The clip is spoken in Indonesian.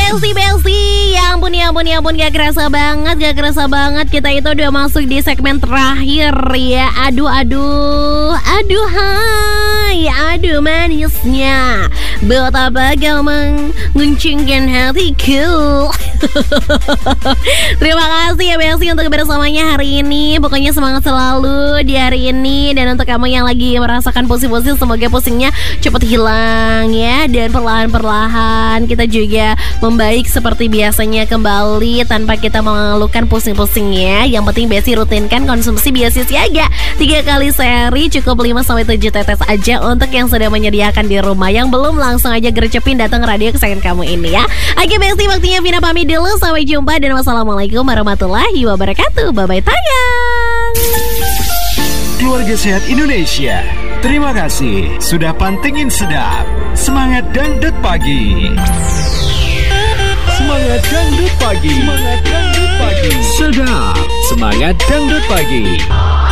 Besti, ya ampun, gak kerasa banget kita itu udah masuk di segmen terakhir ya. Aduh manisnya, betapa kau menguncingkan hatiku. Terima kasih ya Besti untuk bersamanya hari ini. Pokoknya semangat selalu di hari ini. Dan untuk kamu yang lagi merasakan pusing-pusing, semoga pusingnya cepat hilang ya. Dan perlahan-perlahan kita juga membaik seperti biasanya kembali tanpa kita mengeluhkan pusing-pusing ya. Yang penting Besti rutinkan konsumsi biasa siaga 3 kali sehari, cukup 5-7 tetes aja untuk yang sudah menyediakan di rumah. Yang belum langsung aja gercepin datang radio kesayangan kamu ini ya. Oke Besti, waktunya Vina pamit dulu. Sampai jumpa dan wassalamualaikum warahmatullahi wabarakatuh. Bye-bye tayang. Keluarga Sehat Indonesia, terima kasih sudah pantengin sedap. Semangat dangdut pagi. Semangat dangdut pagi. Semangat dangdut pagi. Sedap. Semangat dangdut pagi.